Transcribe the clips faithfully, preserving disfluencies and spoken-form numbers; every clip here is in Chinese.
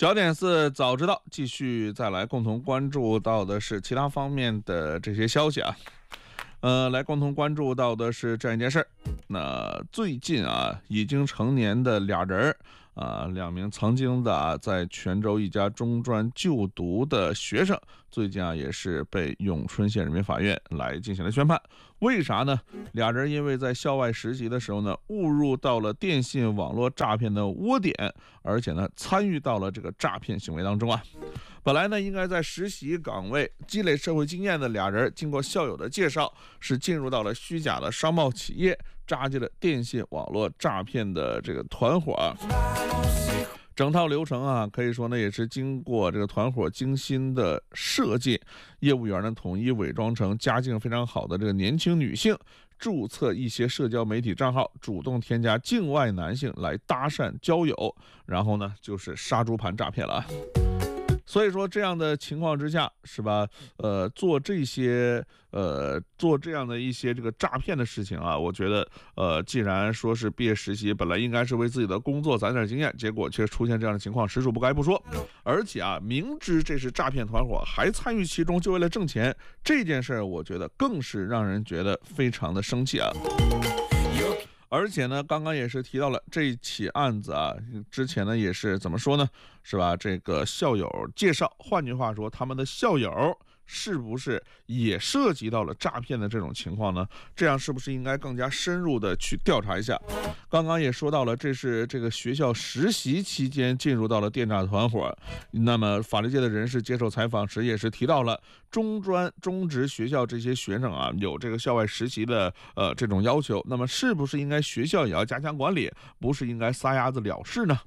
焦点四早知道，继续再来共同关注到的是其他方面的这些消息啊。呃，来共同关注到的是这样一件事儿。那最近啊，已经成年的俩人儿啊，两名曾经的啊，在泉州一家中专就读的学生，最近啊，也是被永春县人民法院来进行了宣判。为啥呢？俩人因为在校外实习的时候呢，误入到了电信网络诈骗的窝点，而且呢，参与到了这个诈骗行为当中啊。本来呢，应该在实习岗位积累社会经验的俩人，经过校友的介绍，是进入到了虚假的商贸企业，扎进了电信网络诈骗的这个团伙啊。整套流程啊，可以说呢也是经过这个团伙精心的设计，业务员呢统一伪装成家境非常好的这个年轻女性，注册一些社交媒体账号，主动添加境外男性来搭讪交友，然后呢就是杀猪盘诈骗了啊。所以说这样的情况之下，是吧？呃，做这些呃做这样的一些这个诈骗的事情啊，我觉得呃，既然说是毕业实习，本来应该是为自己的工作攒点经验，结果却出现这样的情况，实属不该不说。而且啊，明知这是诈骗团伙，还参与其中，就为了挣钱，这件事儿，我觉得更是让人觉得非常的生气啊。而且呢，刚刚也是提到了这一起案子啊，之前呢也是怎么说呢，是吧？这个校友介绍，换句话说，他们的校友是不是也涉及到了诈骗的这种情况呢？这样是不是应该更加深入的去调查一下？刚刚也说到了，这是这个学校实习期间进入到了电诈团伙。那么法律界的人士接受采访时也是提到了，中专、中职学校这些学生啊，有这个校外实习的呃这种要求，那么是不是应该学校也要加强管理，不是应该撒丫子了事呢？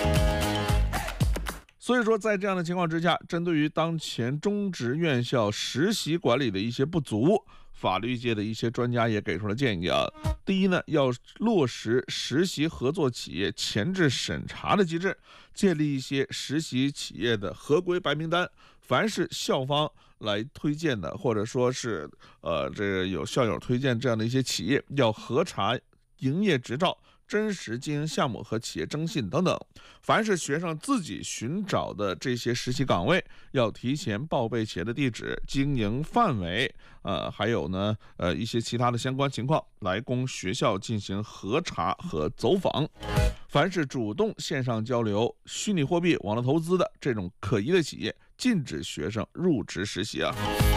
所以说，在这样的情况之下，针对于当前中职院校实习管理的一些不足，法律界的一些专家也给出了建议啊。第一呢，要落实实习合作企业前置审查的机制，建立一些实习企业的合规白名单，凡是校方来推荐的，或者说是呃这个有校友推荐这样的一些企业，要核查营业执照、真实经营项目和企业征信等等。凡是学生自己寻找的这些实习岗位，要提前报备企业的地址、经营范围，呃，还有呢，呃，一些其他的相关情况，来供学校进行核查和走访。凡是主动线上交流、虚拟货币、网络投资的这种可疑的企业，禁止学生入职实习啊。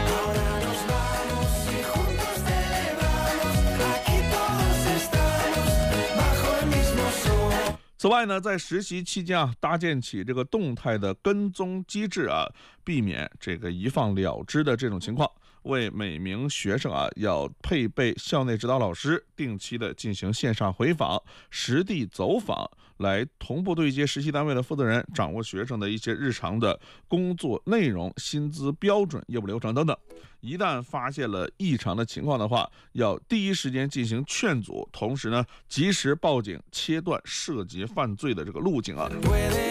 此外呢，在实习期间啊，搭建起这个动态的跟踪机制啊，避免这个一放了之的这种情况。为每名学生啊，要配备校内指导老师，定期的进行线上回访、实地走访，来同步对接实习单位的负责人，掌握学生的一些日常的工作内容、薪资标准、业务流程等等。一旦发现了异常的情况的话，要第一时间进行劝阻，同时呢，及时报警，切断涉及犯罪的这个路径啊。